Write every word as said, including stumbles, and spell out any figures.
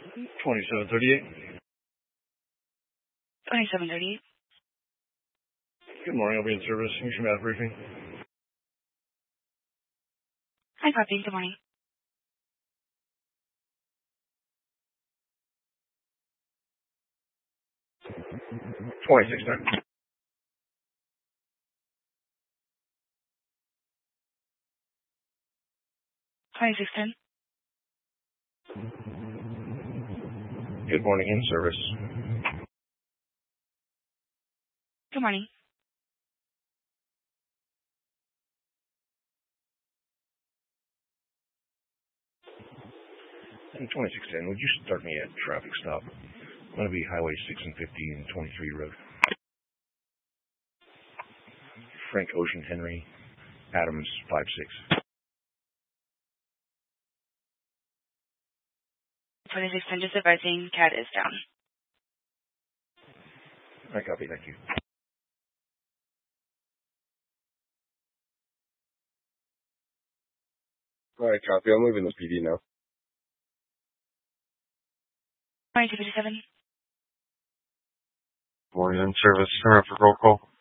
twenty-seven thirty-eight. twenty-seven thirty-eight. Good morning, I'll be in service. Mission map briefing. Hi, copy. Good morning. twenty-six ten. twenty-six ten. Good morning, in service. Good morning. And twenty-six ten, would you start me at traffic stop? I'm going to be Highway six and fifty and twenty-three Road. Frank Ocean Henry, Adams five six. twenty-six ten, just advising, cat is down. I copy, thank you. Alright, copy. I'm leaving the P D now. twenty-two fifty-seven. Morning in service. Turn up for roll call.